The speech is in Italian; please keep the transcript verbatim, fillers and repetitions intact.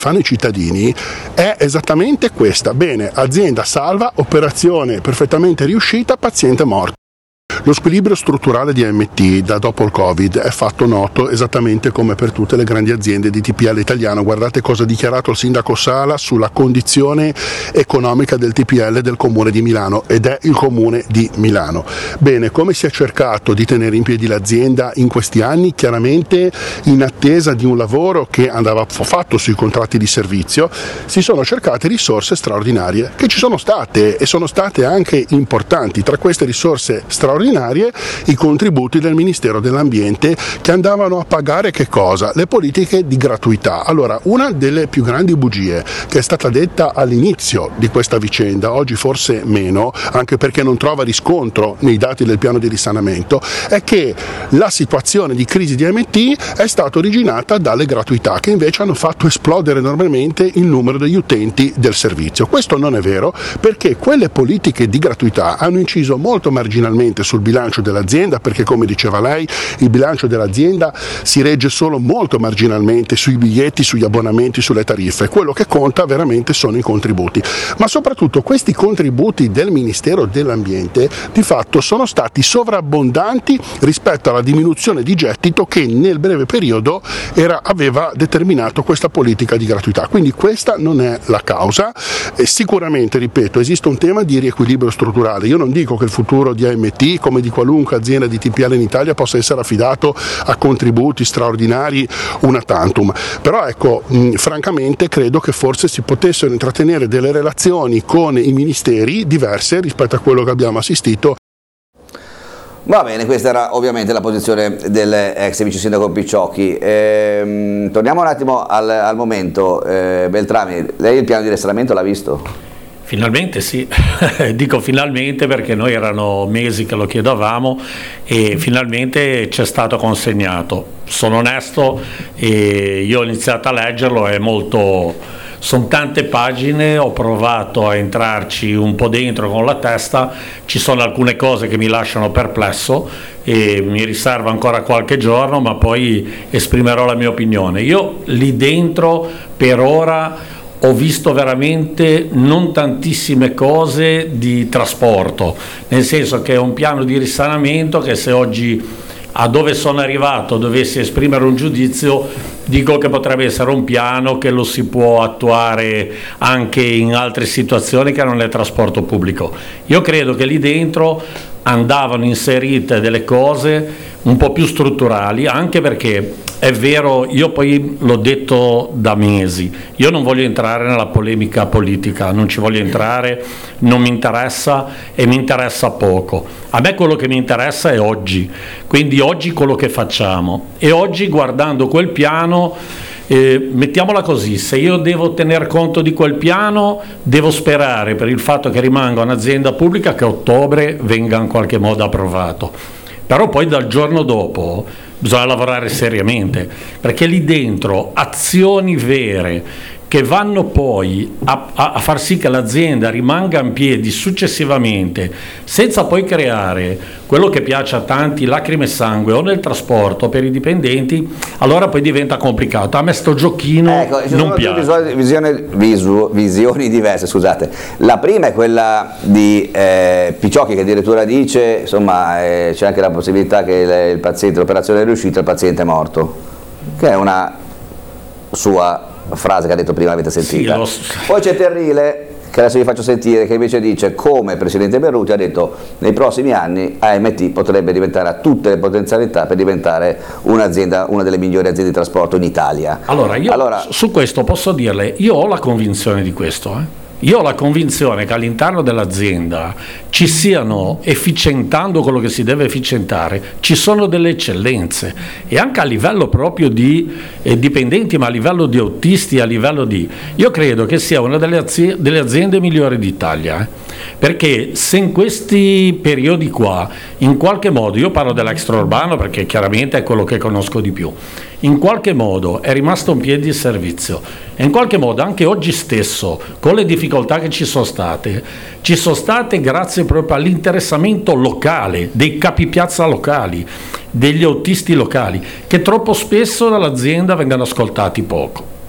fanno i cittadini è esattamente questa. Bene, azienda salva, operazione perfettamente riuscita, paziente morto. Lo squilibrio strutturale di A M T da dopo il Covid è fatto noto esattamente come per tutte le grandi aziende di T P L italiano. Guardate cosa ha dichiarato il sindaco Sala sulla condizione economica del T P L del Comune di Milano, ed è il Comune di Milano. Bene, come si è cercato di tenere in piedi l'azienda in questi anni? Chiaramente in attesa di un lavoro che andava fatto sui contratti di servizio, si sono cercate risorse straordinarie che ci sono state e sono state anche importanti. Tra queste risorse straordinarie i contributi del Ministero dell'Ambiente, che andavano a pagare che cosa? Le politiche di gratuità. Allora, una delle più grandi bugie che è stata detta all'inizio di questa vicenda, oggi forse meno, anche perché non trova riscontro nei dati del piano di risanamento, è che la situazione di crisi di A M T è stata originata dalle gratuità, che invece hanno fatto esplodere enormemente il numero degli utenti del servizio. Questo non è vero, perché quelle politiche di gratuità hanno inciso molto marginalmente sul bilancio dell'azienda, perché come diceva lei il bilancio dell'azienda si regge solo molto marginalmente sui biglietti, sugli abbonamenti, sulle tariffe. Quello che conta veramente sono i contributi, ma soprattutto questi contributi del Ministero dell'Ambiente di fatto sono stati sovrabbondanti rispetto alla diminuzione di gettito che nel breve periodo era, aveva determinato questa politica di gratuità. Quindi questa non è la causa. E sicuramente, ripeto, esiste un tema di riequilibrio strutturale. Io non dico che il futuro di A M T, come di qualunque azienda di T P L in Italia, possa essere affidato a contributi straordinari una tantum, però ecco, mh, francamente credo che forse si potessero intrattenere delle relazioni con i ministeri diverse rispetto a quello che abbiamo assistito. Va bene, questa era ovviamente la posizione dell'ex vice sindaco Picciocchi. Ehm, torniamo un attimo al, al momento. eh, Beltrami, lei il piano di risanamento l'ha visto? Finalmente sì, dico finalmente perché noi erano mesi che lo chiedevamo e finalmente ci è stato consegnato. Sono onesto, e io ho iniziato a leggerlo, è molto, sono tante pagine, ho provato a entrarci un po' dentro con la testa, ci sono alcune cose che mi lasciano perplesso e mi riservo ancora qualche giorno, ma poi esprimerò la mia opinione. Io lì dentro per ora ho visto veramente non tantissime cose di trasporto, nel senso che è un piano di risanamento che, se oggi a dove sono arrivato dovessi esprimere un giudizio, dico che potrebbe essere un piano che lo si può attuare anche in altre situazioni che non è trasporto pubblico. Io credo che lì dentro andavano inserite delle cose un po' più strutturali, anche perché è vero, io poi l'ho detto da mesi, io non voglio entrare nella polemica politica, non ci voglio entrare, non mi interessa e mi interessa poco. A me quello che mi interessa è oggi, quindi oggi quello che facciamo, e oggi guardando quel piano, eh, mettiamola così, se io devo tener conto di quel piano devo sperare, per il fatto che rimanga un'azienda pubblica, che a ottobre venga in qualche modo approvato. Però poi dal giorno dopo bisogna lavorare seriamente, perché lì dentro azioni vere che vanno poi a, a, a far sì che l'azienda rimanga in piedi successivamente, senza poi creare quello che piace a tanti, lacrime e sangue, o nel trasporto per i dipendenti, allora poi diventa complicato. A me sto giochino ecco, ci non sono piace. Due visioni, visu, visioni diverse, scusate. La prima è quella di eh, Picciocchi, che addirittura dice, insomma, eh, c'è anche la possibilità che il, il paziente, l'operazione è riuscita, il paziente è morto, che è una sua frase che ha detto prima, l'avete sentita. Sì, lo... Poi c'è Terrile, che adesso vi faccio sentire, che invece dice, come il presidente Berruti ha detto, nei prossimi anni A M T potrebbe diventare, ha tutte le potenzialità per diventare un'azienda, una delle migliori aziende di trasporto in Italia. Allora, io allora, su questo posso dirle, io ho la convinzione di questo, eh. Io ho la convinzione che all'interno dell'azienda ci siano, efficientando quello che si deve efficientare, ci sono delle eccellenze, e anche a livello proprio di eh, dipendenti, ma a livello di autisti, a livello di... Io credo che sia una delle, azi- delle aziende migliori d'Italia, eh? Perché se in questi periodi qua, in qualche modo, io parlo dell'extraurbano perché chiaramente è quello che conosco di più, in qualche modo è rimasto in piedi il servizio, e in qualche modo anche oggi stesso, con le difficoltà che ci sono state, ci sono state grazie proprio all'interessamento locale, dei capipiazza locali, degli autisti locali, che troppo spesso dall'azienda vengono ascoltati poco.